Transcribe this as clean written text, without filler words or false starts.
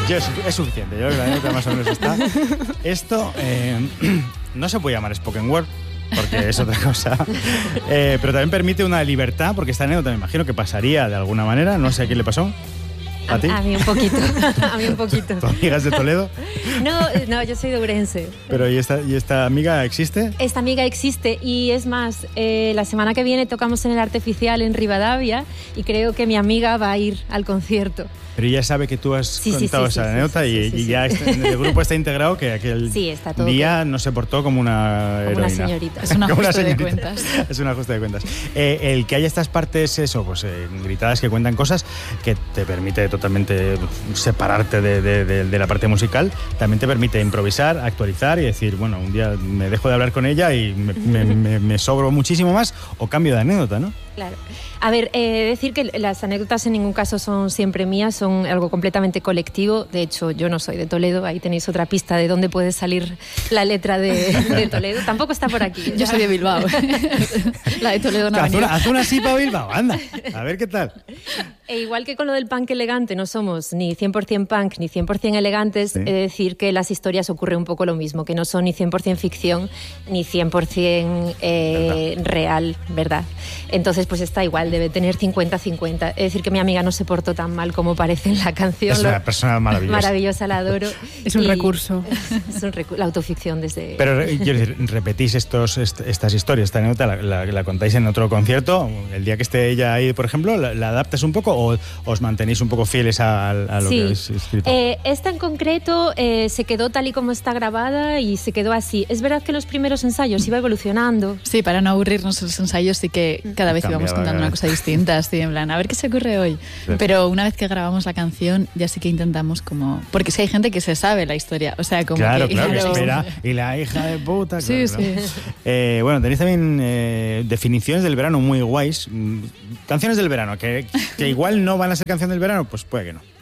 Es suficiente, yo creo que la anécdota más o menos está. Esto no se puede llamar spoken word, porque es otra cosa, pero también permite una libertad, porque esta anécdota me imagino que pasaría de alguna manera, no sé a quién le pasó. ¿A ti? A mí un poquito. A mí un poquito. ¿Tu amiga es de Toledo? No, yo soy de Ourense. Pero ¿y esta amiga existe? Esta amiga existe y es más, la semana que viene tocamos en el Arteficial en Rivadavia y creo que mi amiga va a ir al concierto. Pero ella sabe que tú has contado esa anécdota y ya el grupo está integrado que aquel día no se portó como una heroína. Como una señorita. Es un ajuste de cuentas. Es un ajuste de cuentas. El que haya estas partes, eso, pues gritadas que cuentan cosas que te permite totalmente separarte de la parte musical, también te permite improvisar, actualizar y decir, bueno, un día me dejo de hablar con ella y me sobro muchísimo más o cambio de anécdota, ¿no? Claro. A ver, decir que las anécdotas en ningún caso son siempre mías, son algo completamente colectivo. De hecho, yo no soy de Toledo, ahí tenéis otra pista de dónde puede salir la letra de Toledo. Tampoco está por aquí. Yo soy de Bilbao. La de Toledo no ha venido. Haz una así para Bilbao, anda, a ver qué tal. E igual que con lo del punk elegante, no somos ni 100% punk ni 100% elegantes, he de decir que las historias ocurre un poco lo mismo, que no son ni 100% ficción ni 100% real, ¿verdad? Entonces, pues está igual, debe tener 50-50. Es decir, que mi amiga no se portó tan mal como parece en la canción. Es una persona maravillosa. Maravillosa, la adoro. Es un recurso. Es la autoficción desde... Pero quiero decir, repetís estas historias, esta anécdota, la contáis en otro concierto. El día que esté ella ahí, por ejemplo, ¿la adaptas un poco o os mantenéis un poco fieles a lo que habéis escrito? Esta en concreto se quedó tal y como está grabada y se quedó así. Es verdad que los primeros ensayos iba evolucionando. Sí, para no aburrirnos los ensayos sí que cada vez íbamos contando una cosa distinta, así en plan, a ver qué se ocurre hoy. Sí. Pero una vez que grabamos la canción ya sí que intentamos como... Porque si hay gente que se sabe la historia, o sea, como claro, que... Claro, que espera, y la hija de puta... Sí, claro, sí. ¿no? Bueno, tenéis también definiciones del verano muy guays. Canciones del verano, que igual no van a ser canción del verano, pues puede que no.